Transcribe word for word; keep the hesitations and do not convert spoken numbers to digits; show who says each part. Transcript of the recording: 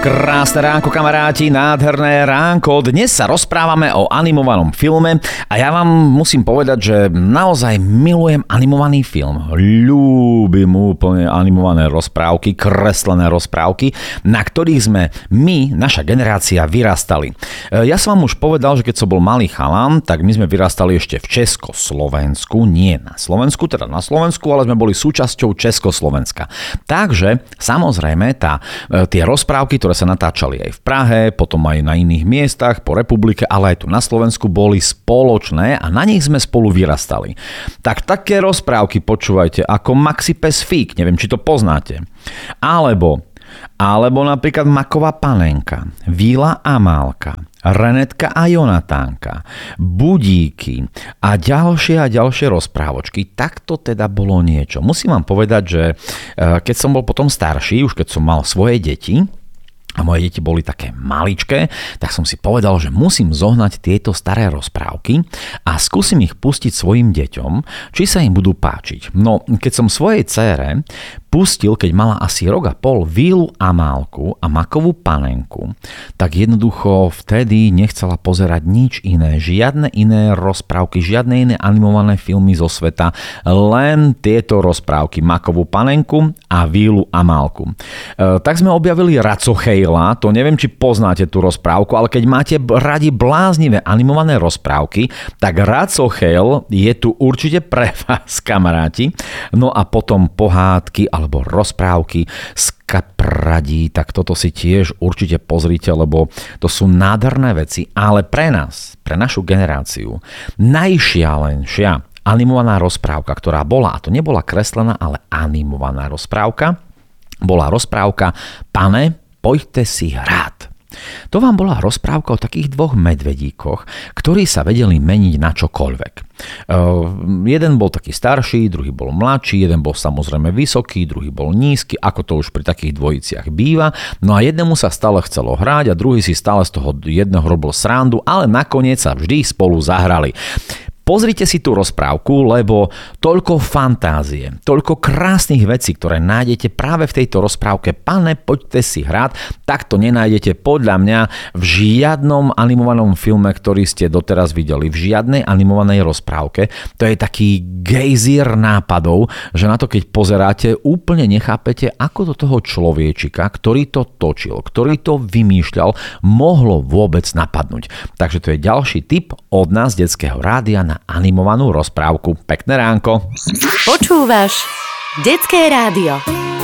Speaker 1: Krásne ránko, kamaráti, nádherné ránko. Dnes sa rozprávame o animovanom filme a ja vám musím povedať, že naozaj milujem animovaný film. Ľúbim úplne animované rozprávky, kreslené rozprávky, na ktorých sme my, naša generácia, vyrastali. Ja som vám už povedal, že keď som bol malý chalan, tak my sme vyrastali ešte v Československu, nie na Slovensku, teda na Slovensku, ale sme boli súčasťou Československa. Takže samozrejme tá, tie rozprávky, ktoré sa natáčali aj v Prahe, potom aj na iných miestach po republike, ale aj tu na Slovensku boli spoločné a na nich sme spolu vyrastali. Tak také rozprávky počúvajte ako Maxi pes Fík, neviem, či to poznáte. Alebo, alebo napríklad Maková panenka, Víla Amálka, Renetka a Jonatánka, Budíky a ďalšie a ďalšie rozprávočky. Tak to teda bolo niečo. Musím vám povedať, že keď som bol potom starší, už keď som mal svoje deti, a moje deti boli také maličké, tak som si povedal, že musím zohnať tieto staré rozprávky a skúsim ich pustiť svojim deťom, či sa im budú páčiť. No, keď som svojej dcére pustil, keď mala asi rok a pol, Vílu Amálku a Makovú panenku, tak jednoducho vtedy nechcela pozerať nič iné, žiadne iné rozprávky, žiadne iné animované filmy zo sveta, len tieto rozprávky, Makovú panenku a Vílu Amálku. E, tak sme objavili Racochejla, to neviem, či poznáte tú rozprávku, ale keď máte radi bláznivé animované rozprávky, tak Racochejl je tu určite pre vás, kamaráti. No a potom pohádky alebo rozprávky z Kapradí, tak toto si tiež určite pozrite, lebo to sú nádherné veci, ale pre nás, pre našu generáciu, najšialenšia animovaná rozprávka, ktorá bola, a to nebola kreslená, ale animovaná rozprávka, bola rozprávka Pane, poďte si hrať. To vám bola rozprávka o takých dvoch medvedíkoch, ktorí sa vedeli meniť na čokoľvek. Uh, jeden bol taký starší, druhý bol mladší, jeden bol samozrejme vysoký, druhý bol nízky, ako to už pri takých dvojiciach býva. No a jednému sa stále chcelo hrať a druhý si stále z toho jedného robil srandu, ale nakoniec sa vždy spolu zahrali. Pozrite si tú rozprávku, lebo toľko fantázie, toľko krásnych vecí, ktoré nájdete práve v tejto rozprávke Pane, poďte si hrať, tak to nenájdete podľa mňa v žiadnom animovanom filme, ktorý ste doteraz videli, v žiadnej animovanej rozprávke. To je taký gejzír nápadov, že na to keď pozeráte, úplne nechápete, ako do toho človečika, ktorý to točil, ktorý to vymýšľal, mohlo vôbec napadnúť. Takže to je ďalší tip od nás, Detského rádia, na animovanú rozprávku. Pekné ránko.
Speaker 2: Počúvaš Detské rádio.